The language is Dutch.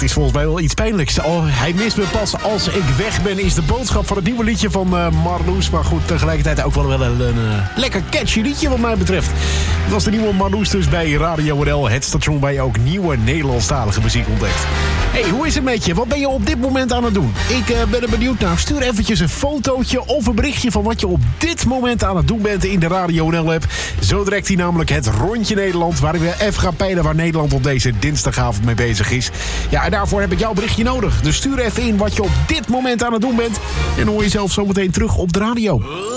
is volgens mij wel iets pijnlijks. Oh, hij mist me pas als ik weg ben, is de boodschap van het nieuwe liedje van Marloes. Maar goed, tegelijkertijd ook wel een lekker catchy liedje wat mij betreft. Dat was de nieuwe Marloes dus bij Radio NL. Het station waar je ook nieuwe Nederlandstalige muziek ontdekt. Hey, hoe is het met je? Wat ben je op dit moment aan het doen? Ik ben er benieuwd naar. Stuur eventjes een fotootje of een berichtje van wat je op dit moment aan het doen bent in de Radio NL-app. Zo direct hier namelijk het Rondje Nederland, waar we even gaan peilen waar Nederland op deze dinsdagavond mee bezig is. Ja, en daarvoor heb ik jouw berichtje nodig. Dus stuur even in wat je op dit moment aan het doen bent. En hoor je zelf zometeen terug op de radio.